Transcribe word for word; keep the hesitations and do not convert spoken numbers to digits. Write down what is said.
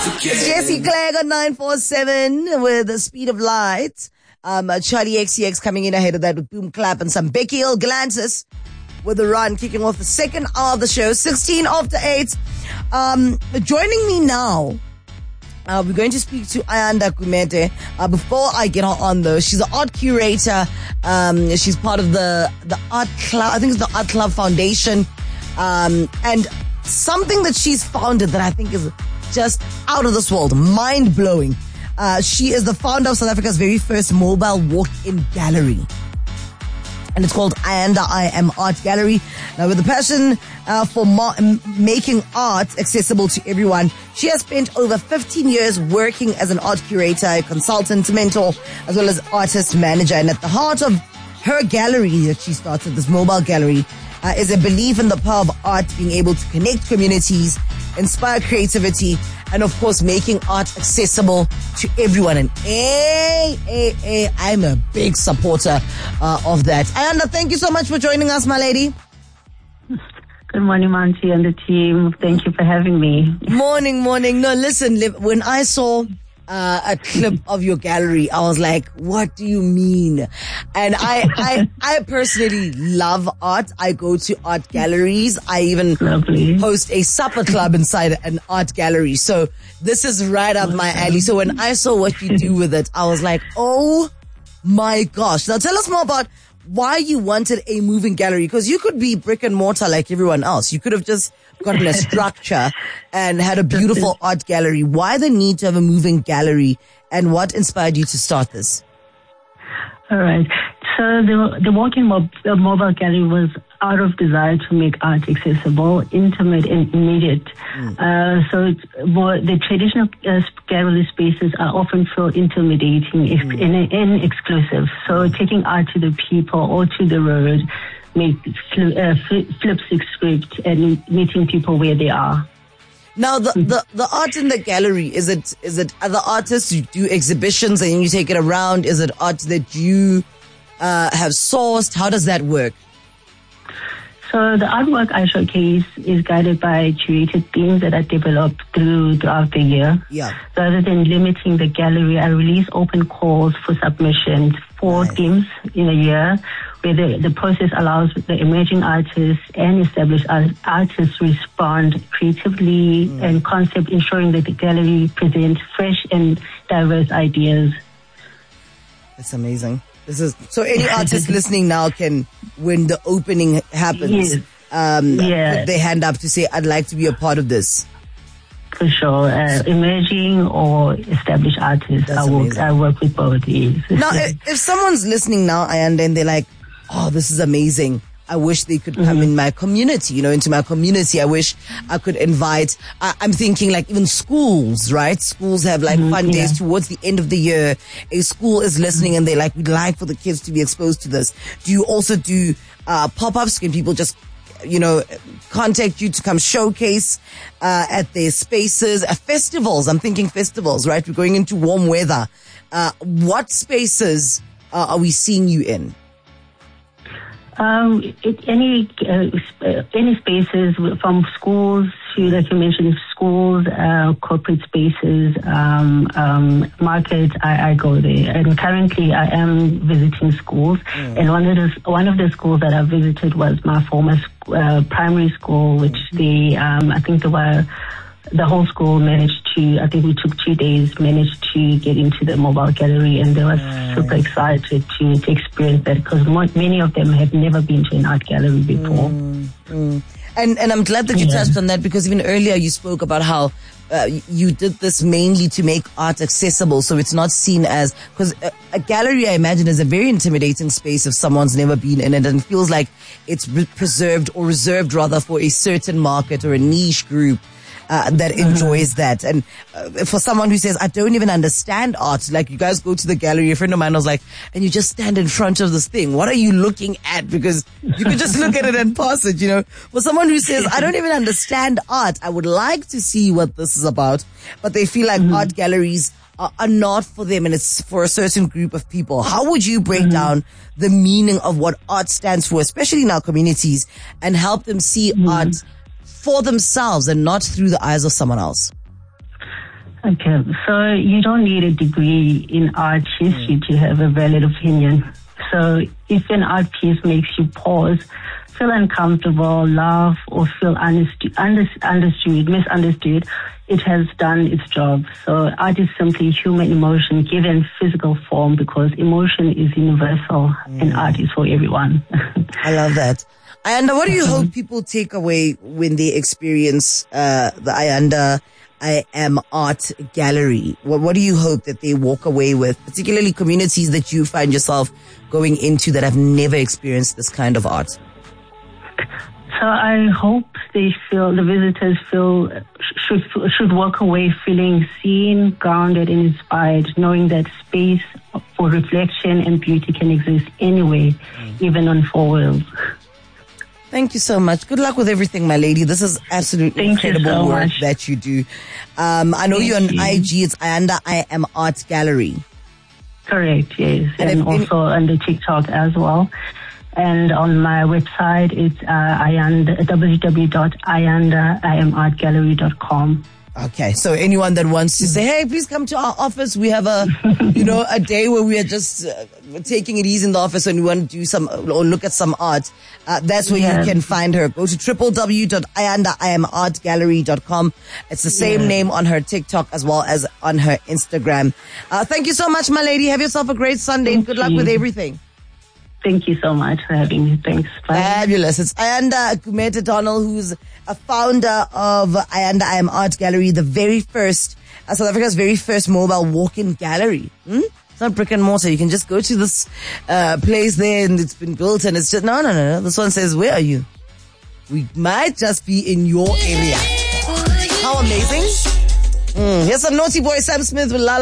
It's Jessie Clegg on nine four seven with the speed of light. Um, uh, Charlie X C X coming in ahead of that with Boom Clap and some Becky Hill glances with the run, kicking off the second hour of the show, sixteen after eight. Um, joining me now, uh, we're going to speak to Ayanda Kumete. Uh, before I get her on though, she's an art curator. Um, she's part of the, the Art Club, I think it's the Art Club Foundation. Um, and something that she's founded that I think is just out of this world, mind-blowing. Uh, she is the founder of South Africa's very first mobile walk-in gallery. And it's called Ayanda I Am Art Gallery. Now, with a passion uh, for ma- making art accessible to everyone, she has spent over fifteen years working as an art curator, consultant, mentor, as well as artist manager. And at the heart of her gallery that she started, this mobile gallery, uh, is a belief in the power of art being able to connect communities, inspire creativity, and of course making art accessible to everyone. And hey, hey, hey, I'm a big supporter uh, of that. Ayanda, thank you so much for joining us, my lady. Good morning, Manti and the team. Thank you for having me. Morning, morning. No, listen, when I saw uh, a clip of your gallery, I was like, what do you mean? And I, I, I personally love art. I go to art galleries. I even Lovely. host a supper club inside an art gallery. So this is right up my alley. So when I saw what you do with it, I was like, oh my gosh. Now tell us more about why you wanted a moving gallery, because you could be brick and mortar like everyone else. You could have just gotten a structure and had a beautiful art gallery. Why the need to have a moving gallery, and what inspired you to start this? All right. So the the walk-in mob, the mobile gallery was out of desire to make art accessible, intimate, and immediate. Mm. Uh, so it's more, the traditional uh, gallery spaces are often feel intimidating mm. and, and exclusive. So mm. taking art to the people or to the road, make fl- uh, flip six script and meeting people where they are. Now, the, the, the art in the gallery, is it is it other artists? You do exhibitions and you take it around? Is it art that you uh, have sourced? How does that work? So the artwork I showcase is guided by curated themes that are developed through throughout the year. Yeah. Rather than limiting the gallery, I release open calls for submissions, four Nice. themes in a year, where the, the process allows the emerging artists and established art, artists respond creatively mm. and concept, ensuring that the gallery presents fresh and diverse ideas. That's amazing. This is so any artist listening now can, when the opening happens, Yes. um, Yeah. put their hand up to say, I'd like to be a part of this. For sure. Uh, emerging or established artists, That's I work, amazing. I work with both. Yes. Now, if, if someone's listening now and then they're like, oh, this is amazing. I wish they could come Mm-hmm. in my community, you know, into my community. I wish I could invite, I, I'm thinking like even schools, right? Schools have like Mm-hmm, fun yeah. days towards the end of the year. A school is listening and they're like, we'd like for the kids to be exposed to this. Do you also do uh, pop-ups? Can people just, you know, contact you to come showcase uh, at their spaces? Uh, festivals, I'm thinking festivals, right? We're going into warm weather. Uh, what spaces uh, are we seeing you in? Um, it, any uh, sp- any spaces from schools to, like you mentioned, schools, uh, corporate spaces, um, um, markets. I, I go there, and currently I am visiting schools. Mm. And one of the one of the schools that I visited was my former sc- uh, primary school, which they um, I think they were. The whole school managed to, I think we took two days, managed to get into the mobile gallery, and they were mm. super excited to, to experience that, because many of them had never been to an art gallery before. Mm, mm. And and I'm glad that you yeah. touched on that, because even earlier you spoke about how uh, you did this mainly to make art accessible, so it's not seen as, because a, a gallery, I imagine, is a very intimidating space if someone's never been in it, and it feels like it's re- preserved or reserved rather for a certain market or a niche group. Uh, that enjoys that. And uh, for someone who says, I don't even understand art, like you guys go to the gallery, a friend of mine was like, and you just stand in front of this thing. What are you looking at? Because you can just look at it and pass it, you know. For someone who says, I don't even understand art, I would like to see what this is about, but they feel like mm-hmm. art galleries are, are not for them and it's for a certain group of people. How would you break mm-hmm. down the meaning of what art stands for, especially in our communities, and help them see mm-hmm. art for themselves and not through the eyes of someone else? Okay, so you don't need a degree in art history to have a valid opinion. So if an art piece makes you pause, feel uncomfortable, laugh, or feel understood, understood, misunderstood, it has done its job. So art is simply human emotion given physical form, because emotion is universal mm. and art is for everyone. I love that. Ayanda, what do you hope people take away when they experience uh, the Ayanda I Am Art Gallery? What, what do you hope that they walk away with, particularly communities that you find yourself going into that have never experienced this kind of art? So I hope they feel, the visitors feel, should should walk away feeling seen, grounded, and inspired, knowing that space for reflection and beauty can exist anywhere, mm. even on four wheels. Thank you so much. Good luck with everything, my lady. This is absolutely Thank incredible so work much. that you do. Um, I know Thank you're on you. I G. It's Ayanda I Am Art Gallery. Correct, yes. And And, if also on the TikTok as well. And on my website, it's uh, Ayanda, w w w dot ayanda i am art gallery dot com. Okay, so anyone that wants to say, hey, please come to our office. We have a, you know, a day where we are just uh, taking it easy in the office and we want to do some, or look at some art. Uh, that's where yes. you can find her. Go to w w w dot ayanda i am art gallery dot com. It's the same yes. name on her TikTok as well as on her Instagram. Uh, thank you so much, my lady. Have yourself a great Sunday. Thank Good luck you. with everything. Thank you so much for having me. Thanks. Bye. Fabulous. It's Ayanda Kumeta Donald, who's a founder of Ayanda I Am Art Gallery, the very first, uh, South Africa's very first mobile walk-in gallery. Hmm? It's not brick and mortar. You can just go to this uh, place there and it's been built and it's just, no, no, no, no. This one says, where are you? We might just be in your area. How amazing. Mm. Here's some Naughty Boy Sam Smith with Lala.